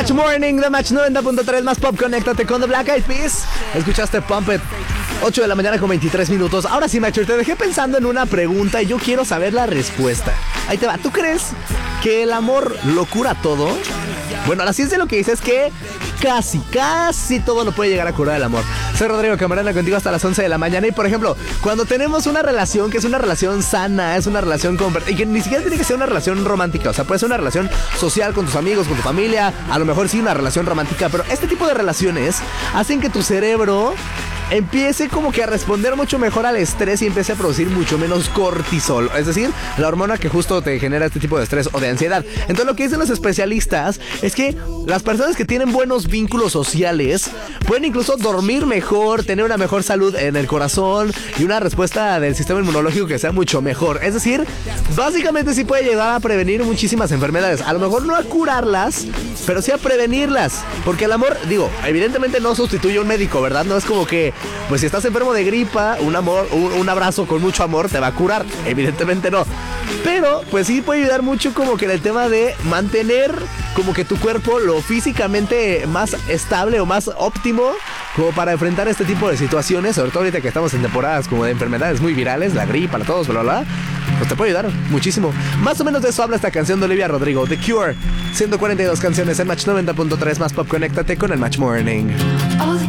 Match Morning de Match 90.3 más pop. Conéctate con The Black Eyed Peas. Escuchaste Pump It. 8 de la mañana con 23 minutos. Ahora sí, Macho, te dejé pensando en una pregunta y yo quiero saber la respuesta. Ahí te va. ¿Tú crees que el amor lo cura todo? Bueno, la ciencia lo que dice es que casi todo lo puede llegar a curar el amor. Soy Rodrigo Camarena, contigo hasta las 11 de la mañana. Y por ejemplo, cuando tenemos una relación que es una relación sana, es una relación y que ni siquiera tiene que ser una relación romántica, o sea, puede ser una relación social con tus amigos, con tu familia, a lo mejor sí una relación romántica, pero este tipo de relaciones hacen que tu cerebro empiece como que a responder mucho mejor al estrés y empiece a producir mucho menos cortisol, es decir, la hormona que justo te genera este tipo de estrés o de ansiedad. Entonces lo que dicen los especialistas es que las personas que tienen buenos vínculos sociales pueden incluso dormir mejor, tener una mejor salud en el corazón y una respuesta del sistema inmunológico que sea mucho mejor. Es decir, básicamente sí puede llegar a prevenir muchísimas enfermedades, a lo mejor no a curarlas, pero sí a prevenirlas, porque el amor, digo, evidentemente no sustituye a un médico, ¿verdad? No es como que pues si estás enfermo de gripa, un abrazo con mucho amor te va a curar. Evidentemente no. Pero pues sí puede ayudar mucho como que en el tema de mantener como que tu cuerpo lo físicamente más estable o más óptimo como para enfrentar este tipo de situaciones, sobre todo ahorita que estamos en temporadas como de enfermedades muy virales, la gripa, la tos, bla, bla, bla. Pues te puede ayudar muchísimo. Más o menos de eso habla esta canción de Olivia Rodrigo, The Cure. 142 canciones en Match 90.3 más pop. Conéctate con el Match Morning.